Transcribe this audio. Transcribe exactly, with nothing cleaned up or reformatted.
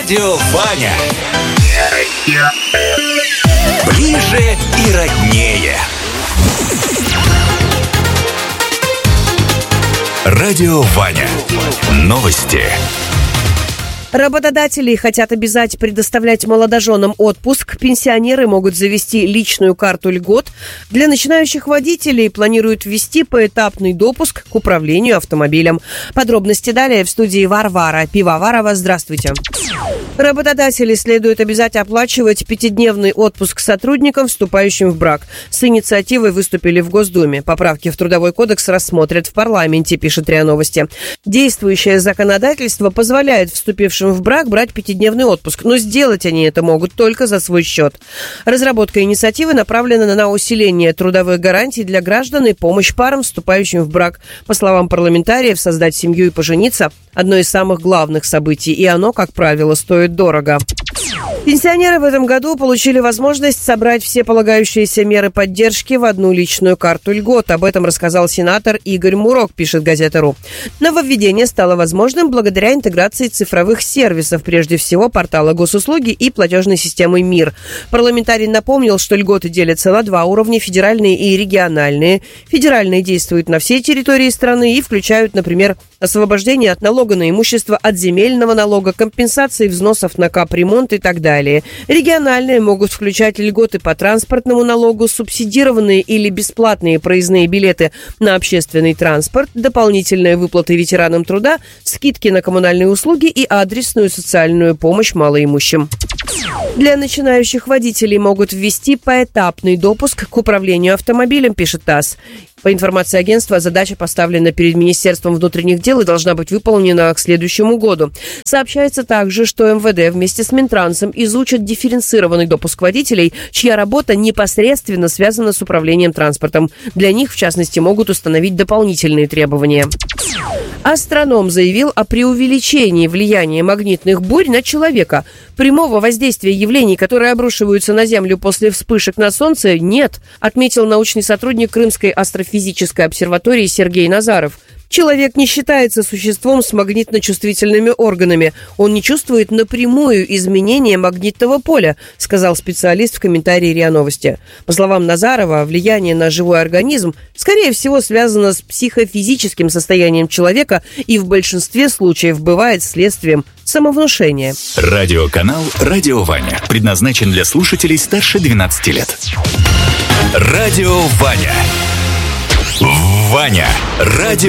Радио Ваня. Ближе и роднее. Радио Ваня. Новости. Работодатели хотят обязать предоставлять молодоженам отпуск. Пенсионеры могут завести личную карту льгот. Для начинающих водителей планируют ввести поэтапный допуск к управлению автомобилем. Подробности далее в студии Варвара Пивоварова. Здравствуйте. Работодатели следует обязать оплачивать пятидневный отпуск сотрудникам, вступающим в брак. С инициативой выступили в Госдуме. Поправки в Трудовой кодекс рассмотрят в парламенте, пишет РИА Новости. Действующее законодательство позволяет вступившим в брак брать пятидневный отпуск, но сделать они это могут только за свой счет. Разработка инициативы направлена на усиление трудовых гарантий для граждан и помощь парам, вступающим в брак. По словам парламентариев, создать семью и пожениться – одно из самых главных событий, и оно, как правило, стоит дорого. Пенсионеры в этом году получили возможность собрать все полагающиеся меры поддержки в одну личную карту льгот. Об этом рассказал сенатор Игорь Мурок, пишет Газета.ру. Нововведение стало возможным благодаря интеграции цифровых сервисов, прежде всего портала госуслуги и платежной системы МИР. Парламентарий напомнил, что льготы делятся на два уровня – федеральные и региональные. Федеральные действуют на всей территории страны и включают, например, освобождение от налога на имущество, от земельного налога, компенсации взносов на капремонт и так далее. Региональные могут включать льготы по транспортному налогу, субсидированные или бесплатные проездные билеты на общественный транспорт, дополнительные выплаты ветеранам труда, скидки на коммунальные услуги и адресную социальную помощь малоимущим. Для начинающих водителей могут ввести поэтапный допуск к управлению автомобилем, пишет ТАСС. По информации агентства, задача поставлена перед Министерством внутренних дел и должна быть выполнена к следующему году. Сообщается также, что МВД вместе с Минтрансом изучат дифференцированный допуск водителей, чья работа непосредственно связана с управлением транспортом. Для них, в частности, могут установить дополнительные требования. Астроном заявил о преувеличении влияния магнитных бурь на человека. Прямого воздействия явлений, которые обрушиваются на Землю после вспышек на Солнце, нет, отметил научный сотрудник Крымской астрофизической обсерватории Сергей Назаров. Человек не считается существом с магнитно-чувствительными органами. Он не чувствует напрямую изменения магнитного поля, сказал специалист в комментарии РИА Новости. По словам Назарова, влияние на живой организм, скорее всего, связано с психофизическим состоянием человека и в большинстве случаев бывает следствием самовнушения. Радиоканал «Радио Ваня» предназначен для слушателей старше двенадцати лет. Радио Ваня. Ваня. Радио